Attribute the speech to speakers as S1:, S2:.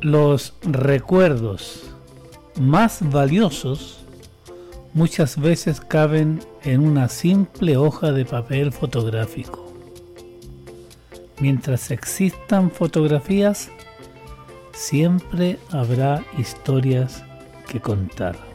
S1: Los recuerdos más valiosos muchas veces caben en una simple hoja de papel fotográfico. Mientras existan fotografías, siempre habrá historias que contar.